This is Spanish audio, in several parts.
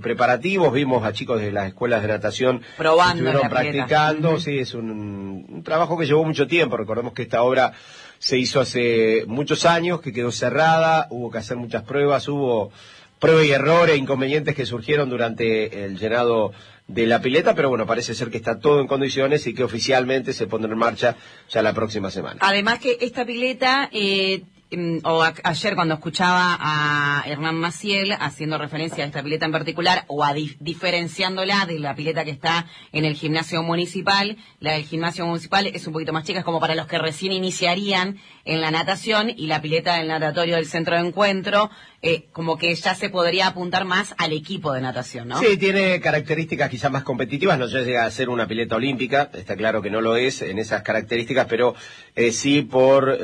preparativos, vimos a chicos de las escuelas de natación probando, estuvieron practicando, sí, es un trabajo que llevó mucho tiempo. Recordemos que esta obra se hizo hace muchos años, que quedó cerrada, hubo que hacer muchas pruebas, hubo pruebas y errores, inconvenientes que surgieron durante el llenado de la pileta, pero bueno, parece ser que está todo en condiciones y que oficialmente se pondrá en marcha ya la próxima semana. Además que esta pileta, ayer cuando escuchaba a Hernán Maciel haciendo referencia a esta pileta en particular, o a diferenciándola de la pileta que está en el gimnasio municipal, la del gimnasio municipal es un poquito más chica, es como para los que recién iniciarían en la natación, y la pileta del natatorio del centro de encuentro, como que ya se podría apuntar más al equipo de natación, ¿no? Sí, tiene características quizás más competitivas, no llega a ser una pileta olímpica, está claro que no lo es en esas características, pero sí por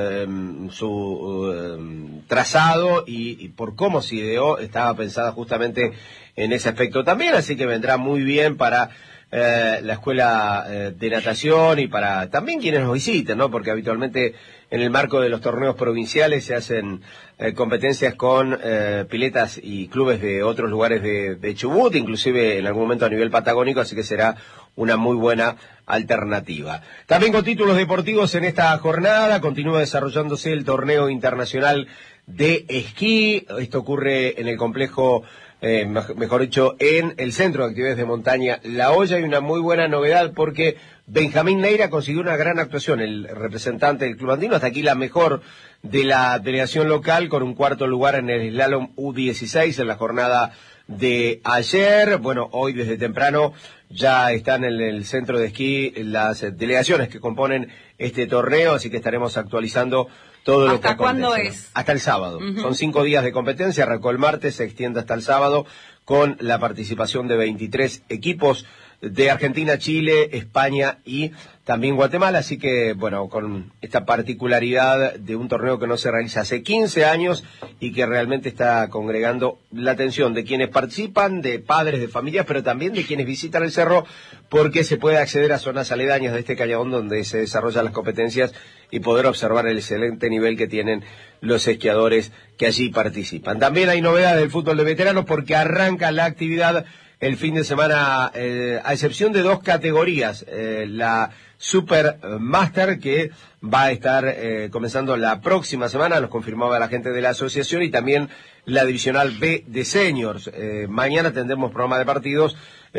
su trazado y por cómo se ideó, estaba pensada justamente en ese aspecto también, así que vendrá muy bien para la escuela de natación y para también quienes nos visiten, ¿no? Porque habitualmente en el marco de los torneos provinciales se hacen competencias con piletas y clubes de otros lugares de Chubut, inclusive en algún momento a nivel patagónico, así que será una muy buena alternativa. También con títulos deportivos en esta jornada continúa desarrollándose el torneo internacional de esquí. Esto ocurre en el complejo, mejor dicho, en el Centro de Actividades de Montaña La Hoya. Hay una muy buena novedad porque Benjamín Neira consiguió una gran actuación, el representante del club andino, hasta aquí la mejor de la delegación local, con un cuarto lugar en el slalom U16 en la jornada de ayer. Bueno, hoy desde temprano ya están en el centro de esquí las delegaciones que componen este torneo, así que estaremos actualizando todo lo que acontece. ¿Hasta cuándo es? Hasta el sábado. Son 5 días de competencia, arrancó el martes, se extiende hasta el sábado, con la participación de 23 equipos de Argentina, Chile, España y también Guatemala, así que, bueno, con esta particularidad de un torneo que no se realiza hace 15 años y que realmente está congregando la atención de quienes participan, de padres, de familias, pero también de quienes visitan el cerro, porque se puede acceder a zonas aledañas de este cañadón donde se desarrollan las competencias y poder observar el excelente nivel que tienen los esquiadores que allí participan. También hay novedades del fútbol de veteranos porque arranca la actividad el fin de semana, a excepción de 2 categorías, la Super Master, que va a estar comenzando la próxima semana, nos confirmaba la gente de la asociación, y también la Divisional B de Seniors. Mañana tendremos programa de partidos,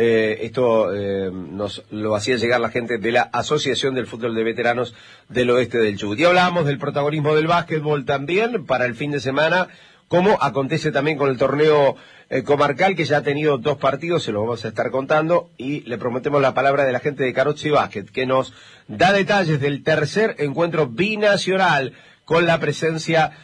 esto nos lo hacía llegar la gente de la Asociación del Fútbol de Veteranos del Oeste del Chubut. Y hablábamos del protagonismo del básquetbol también para el fin de semana, como acontece también con el torneo comarcal, que ya ha tenido 2 partidos, se lo vamos a estar contando, y le prometemos la palabra de la gente de Carozzi Básquet, que nos da detalles del tercer encuentro binacional, con la presencia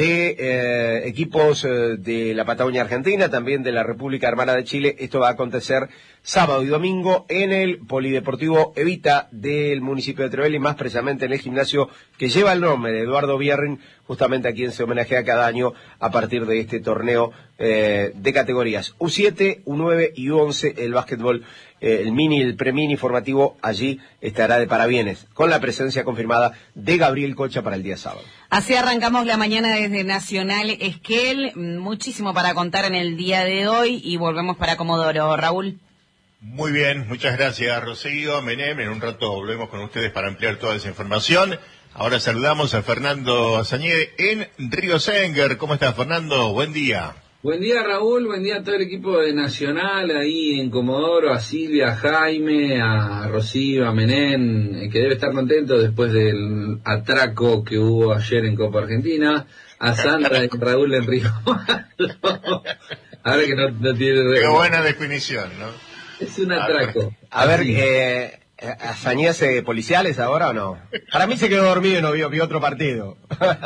de equipos de la Patagonia Argentina, también de la República Hermana de Chile. Esto va a acontecer sábado y domingo en el Polideportivo Evita del municipio de Trevelin, más precisamente en el gimnasio que lleva el nombre de Eduardo Bierrin, justamente a quien se homenajea cada año a partir de este torneo de categorías U7, U9 y U11, el básquetbol, el mini, el premini formativo, allí estará de parabienes, con la presencia confirmada de Gabriel Cocha para el día sábado. Así arrancamos la mañana desde Nacional Esquel, muchísimo para contar en el día de hoy, y volvemos para Comodoro. Raúl. Muy bien, muchas gracias, Rocío, Menem. En un rato volvemos con ustedes para ampliar toda esa información. Ahora saludamos a Fernando Azañede en Río Senger. ¿Cómo estás, Fernando? Buen día. Buen día, Raúl, buen día a todo el equipo de Nacional ahí en Comodoro, a Silvia, a Jaime, a Rocío, a Menem, que debe estar contento después del atraco que hubo ayer en Copa Argentina, a Sandra y Raúl en Río Malo. Ahora que no tiene... Qué buena definición, ¿no? Es un atraco. A ver, ¿Azañase policiales ahora o no? Para mí se quedó dormido y no vio otro partido.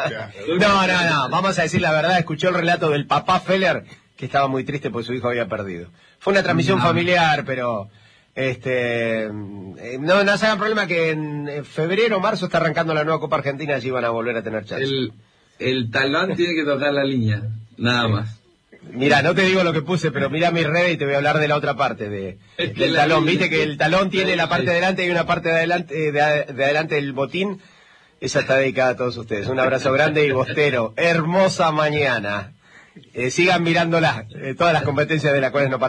No, vamos a decir la verdad, escuchó el relato del papá Feller, que estaba muy triste porque su hijo había perdido. Fue una transmisión familiar, pero no se hagan problema que en febrero o marzo está arrancando la nueva Copa Argentina, allí van a volver a tener chance. El talón tiene que tocar la línea, nada más. Mira, no te digo lo que puse, pero mira mi red y te voy a hablar de la otra parte del talón. Viste que el talón tiene la parte de adelante y una parte de adelante del botín. Esa está dedicada a todos ustedes. Un abrazo grande y bostero. Hermosa mañana. Sigan mirándola, todas las competencias de las cuales no